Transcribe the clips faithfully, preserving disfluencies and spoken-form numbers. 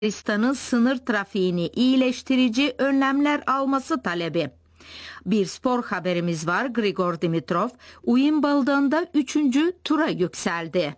Bulgaristan'ın sınır trafiğini iyileştirici önlemler alması talebi. Bir spor haberimiz var. Grigor Dimitrov, Wimbledon'da üçüncü tura yükseldi.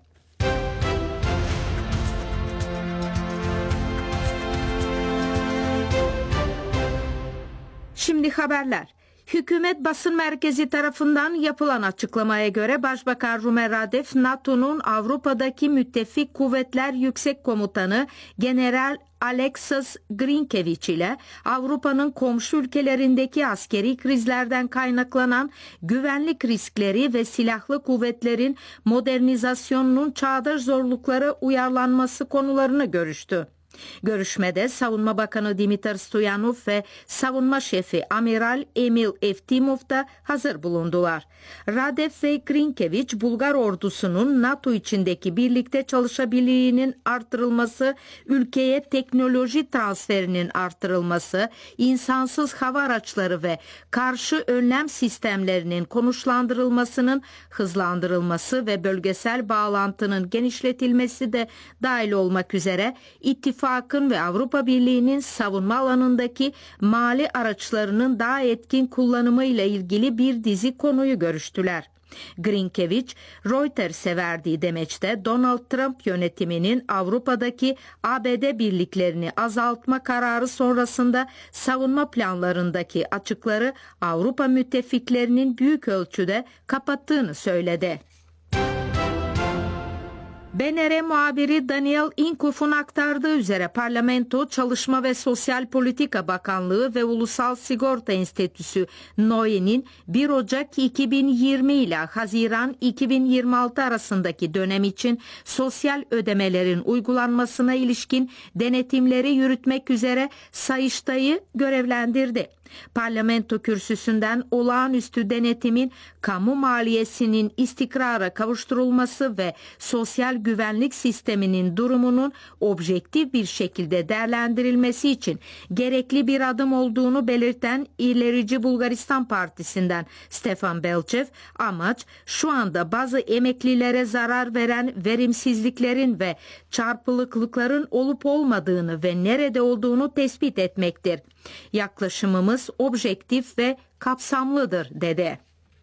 Şimdi haberler. Hükümet basın merkezi tarafından yapılan açıklamaya göre Başbakan Rumen Radev, NATO'nun Avrupa'daki müttefik kuvvetler yüksek komutanı General Alexis Grinkeviç ile Avrupa'nın komşu ülkelerindeki askeri krizlerden kaynaklanan güvenlik riskleri ve silahlı kuvvetlerin modernizasyonunun çağdaş zorluklara uyarlanması konularını görüştü. Görüşmede Savunma Bakanı Dimitar Stoyanov ve Savunma Şefi Amiral Emil Evtimov da hazır bulundular. Radev ve Grinkeviç, Bulgar ordusunun NATO içindeki birlikte çalışabilirliğinin artırılması, ülkeye teknoloji transferinin artırılması, insansız hava araçları ve karşı önlem sistemlerinin konuşlandırılmasının hızlandırılması ve bölgesel bağlantının genişletilmesi de dahil olmak üzere ittifak İttifakın ve Avrupa Birliği'nin savunma alanındaki mali araçlarının daha etkin kullanımıyla ilgili bir dizi konuyu görüştüler. Grinkeviç, Reuters'e verdiği demeçte Donald Trump yönetiminin Avrupa'daki A B D birliklerini azaltma kararı sonrasında savunma planlarındaki açıkları Avrupa müttefiklerinin büyük ölçüde kapattığını söyledi. B N R muhabiri Daniel Inkuf'un aktardığı üzere Parlamento, Çalışma ve Sosyal Politika Bakanlığı ve Ulusal Sigorta Enstitüsü N O E'nin bir Ocak iki bin yirmi ile Haziran iki bin yirmi altı arasındaki dönem için sosyal ödemelerin uygulanmasına ilişkin denetimleri yürütmek üzere Sayıştay'ı görevlendirdi. Parlamento kürsüsünden olağanüstü denetimin kamu maliyesinin istikrara kavuşturulması ve sosyal güvenlik sisteminin durumunun objektif bir şekilde değerlendirilmesi için gerekli bir adım olduğunu belirten İlerici Bulgaristan Partisi'nden Stefan Belchev, amaç şu anda bazı emeklilere zarar veren verimsizliklerin ve çarpılıklıkların olup olmadığını ve nerede olduğunu tespit etmektir. Yaklaşımımız objektif ve kapsamlıdır, dedi.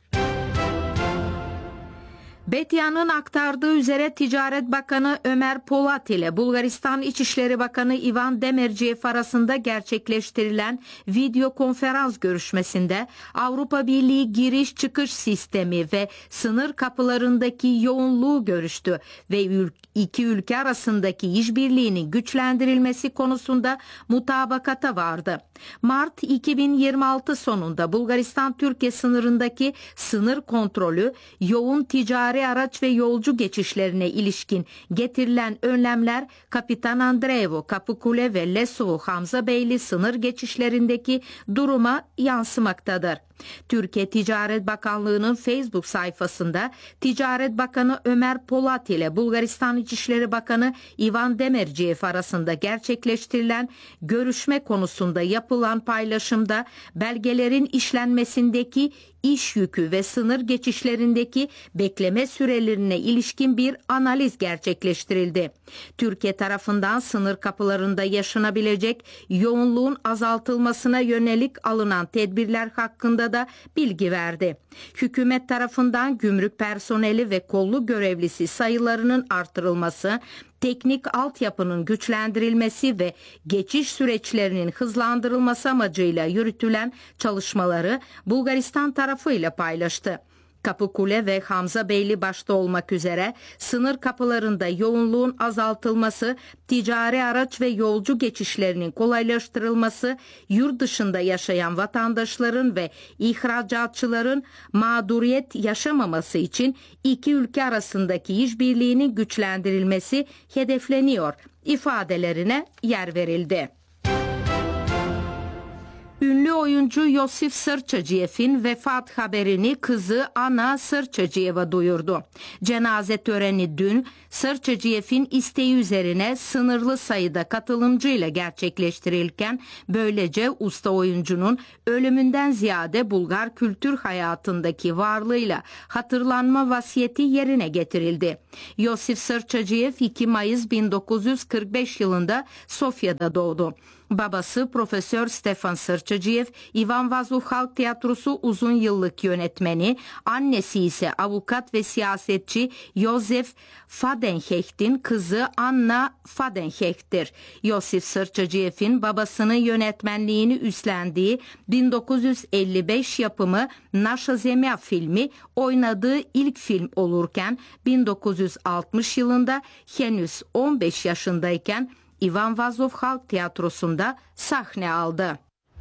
Betya'nın aktardığı üzere Ticaret Bakanı Ömer Polat ile Bulgaristan İçişleri Bakanı Ivan Demirciyev arasında gerçekleştirilen video konferans görüşmesinde Avrupa Birliği giriş çıkış sistemi ve sınır kapılarındaki yoğunluğu görüştü ve ül- iki ülke arasındaki işbirliğinin güçlendirilmesi konusunda mutabakata vardı. Mart iki bin yirmi altı sonunda Bulgaristan-Türkiye sınırındaki sınır kontrolü, yoğun ticari araç ve yolcu geçişlerine ilişkin getirilen önlemler Kapitan Andreevo, Kapıkule ve Lesovo Hamzabeyli sınır geçişlerindeki duruma yansımaktadır. Türkiye Ticaret Bakanlığı'nın Facebook sayfasında Ticaret Bakanı Ömer Polat ile Bulgaristan İçişleri Bakanı Ivan Demirciyev arasında gerçekleştirilen görüşme konusunda yapılan paylaşımda belgelerin işlenmesindeki iş yükü ve sınır geçişlerindeki bekleme sürelerine ilişkin bir analiz gerçekleştirildi. Türkiye tarafından sınır kapılarında yaşanabilecek yoğunluğun azaltılmasına yönelik alınan tedbirler hakkında da bilgi verdi. Hükümet tarafından gümrük personeli ve kollu görevlisi sayılarının artırılması, teknik altyapının güçlendirilmesi ve geçiş süreçlerinin hızlandırılması amacıyla yürütülen çalışmaları Bulgaristan tarafıyla paylaştı. Kapıkule ve Hamzabeyli başta olmak üzere sınır kapılarında yoğunluğun azaltılması, ticari araç ve yolcu geçişlerinin kolaylaştırılması, yurt dışında yaşayan vatandaşların ve ihracatçıların mağduriyet yaşamaması için iki ülke arasındaki işbirliğinin güçlendirilmesi hedefleniyor ifadelerine yer verildi. Ünlü oyuncu Yosif Sırçacıyev'in vefat haberini kızı Anna Sırçacıyeva duyurdu. Cenaze töreni dün Sırçacıyev'in isteği üzerine sınırlı sayıda katılımcıyla gerçekleştirilirken böylece usta oyuncunun ölümünden ziyade Bulgar kültür hayatındaki varlığıyla hatırlanma vasiyeti yerine getirildi. Yosif Sırçacıyev iki Mayıs bin dokuz yüz kırk beş yılında Sofya'da doğdu. Babası Profesör Stefan Sırçacıyev, Ivan Vazov Halk Tiyatrosu uzun yıllık yönetmeni, annesi ise avukat ve siyasetçi Josef Fadenhecht'in kızı Anna Fadenhecht'tir. Yosif Sırçacıyev'in babasının yönetmenliğini üstlendiği bin dokuz yüz elli beş yapımı Naşa Zemya filmi oynadığı ilk film olurken bin dokuz yüz altmış yılında henüz on beş yaşındayken Ivan Vazov Halk Tiyatrosu'nda sahne aldı.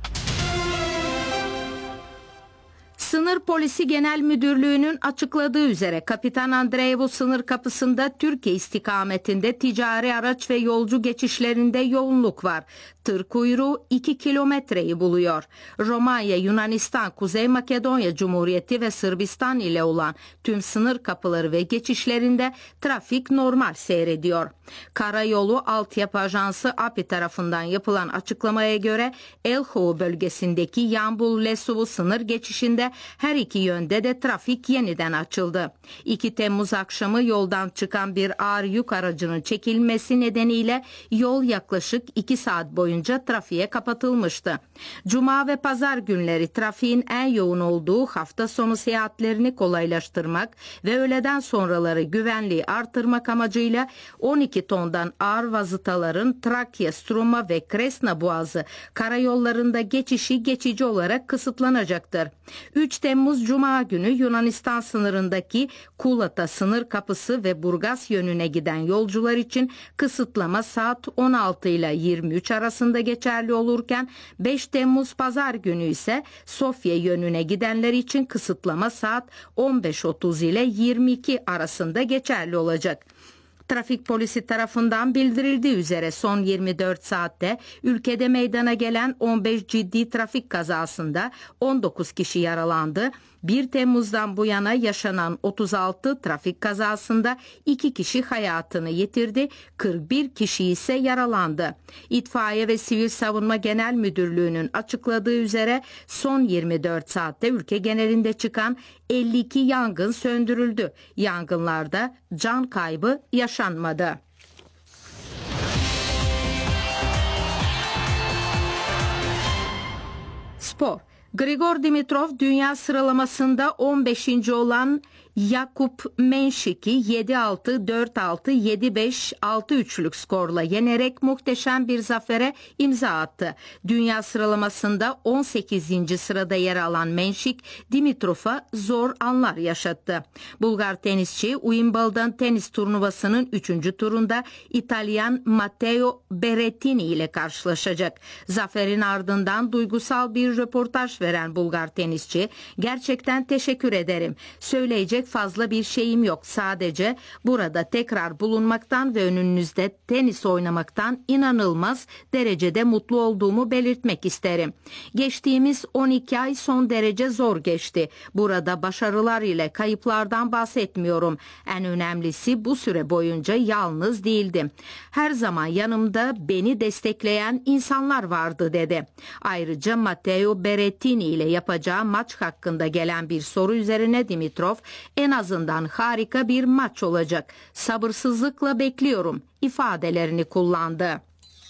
Sınır Polisi Genel Müdürlüğü'nün açıkladığı üzere Kapitan Andreevo sınır kapısında Türkiye istikametinde ticari araç ve yolcu geçişlerinde yoğunluk var. Tır kuyruğu iki kilometreyi buluyor. Romanya, Yunanistan, Kuzey Makedonya Cumhuriyeti ve Sırbistan ile olan tüm sınır kapıları ve geçişlerinde trafik normal seyrediyor. Karayolu Altyapı Ajansı A P I tarafından yapılan açıklamaya göre Elhou bölgesindeki Yambul-Lesuvu sınır geçişinde her iki yönde de trafik yeniden açıldı. iki Temmuz akşamı yoldan çıkan bir ağır yük aracının çekilmesi nedeniyle yol yaklaşık iki saat boyunca trafiğe kapatılmıştı. Cuma ve pazar günleri trafiğin en yoğun olduğu hafta sonu seyahatlerini kolaylaştırmak ve öğleden sonraları güvenliği artırmak amacıyla on iki tondan ağır vazıtaların Trakya, Struma ve Kresna Boğazı karayollarında geçişi geçici olarak kısıtlanacaktır. üç Temmuz Cuma günü Yunanistan sınırındaki Kulata sınır kapısı ve Burgas yönüne giden yolcular için kısıtlama saat on altı ile yirmi üç arasında geçerli olurken beş Temmuz Pazar günü ise Sofya yönüne gidenler için kısıtlama saat on beş otuz ile yirmi iki arasında geçerli olacak. Trafik polisi tarafından bildirildiği üzere son yirmi dört saatte ülkede meydana gelen on beş ciddi trafik kazasında on dokuz kişi yaralandı. bir Temmuz'dan bu yana yaşanan otuz altı trafik kazasında iki kişi hayatını yitirdi, kırk bir kişi ise yaralandı. İtfaiye ve Sivil Savunma Genel Müdürlüğü'nün açıkladığı üzere son yirmi dört saatte ülke genelinde çıkan elli iki yangın söndürüldü. Yangınlarda can kaybı yaşanmadı. Spor. Grigor Dimitrov dünya sıralamasında on beşinci olan Jakub Menšik'i yedi altı, dört altı, yedi beş, altı üçlük skorla yenerek muhteşem bir zafere imza attı. Dünya sıralamasında on sekizinci sırada yer alan Menšik, Dimitrov'a zor anlar yaşattı. Bulgar tenisçi Wimbledon tenis turnuvasının üçüncü turunda İtalyan Matteo Berrettini ile karşılaşacak. Zaferin ardından duygusal bir röportaj veren Bulgar tenisçi, "Gerçekten teşekkür ederim. Söyleyecek fazla bir şeyim yok. Sadece burada tekrar bulunmaktan ve önünüzde tenis oynamaktan inanılmaz derecede mutlu olduğumu belirtmek isterim. Geçtiğimiz on iki ay son derece zor geçti. Burada başarılar ile kayıplardan bahsetmiyorum. En önemlisi bu süre boyunca yalnız değildim. Her zaman yanımda beni destekleyen insanlar vardı" dedi. Ayrıca Matteo Berrettini ile yapacağı maç hakkında gelen bir soru üzerine Dimitrov, "En azından harika bir maç olacak. Sabırsızlıkla bekliyorum" ifadelerini kullandı.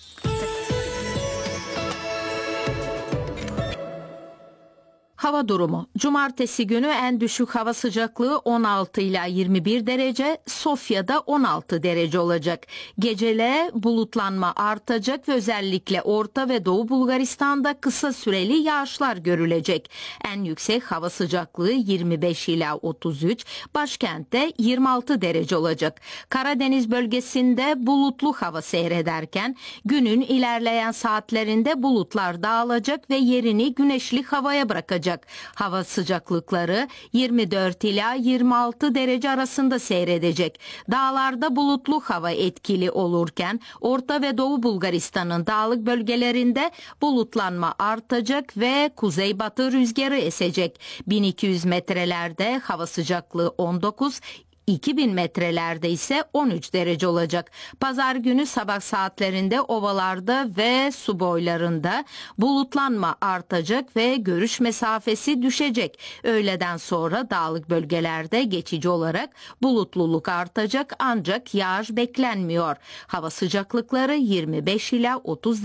Hava durumu. Cumartesi günü en düşük hava sıcaklığı on altı ila yirmi bir derece, Sofya'da on altı derece olacak. Gecele bulutlanma artacak ve özellikle Orta ve Doğu Bulgaristan'da kısa süreli yağışlar görülecek. En yüksek hava sıcaklığı yirmi beş ila otuz üç, başkentte yirmi altı derece olacak. Karadeniz bölgesinde bulutlu hava seyrederken günün ilerleyen saatlerinde bulutlar dağılacak ve yerini güneşli havaya bırakacak. artacak. Hava sıcaklıkları yirmi dört ila yirmi altı derece arasında seyredecek. Dağlarda bulutlu hava etkili olurken Orta ve Doğu Bulgaristan'ın dağlık bölgelerinde bulutlanma artacak ve kuzeybatı rüzgarı esecek. bin iki yüz metrelerde hava sıcaklığı on dokuz, iki bin metrelerde ise on üç derece olacak. Pazar günü sabah saatlerinde ovalarda ve su boylarında bulutlanma artacak ve görüş mesafesi düşecek. Öğleden sonra dağlık bölgelerde geçici olarak bulutluluk artacak ancak yağış beklenmiyor. Hava sıcaklıkları yirmi beş ila otuz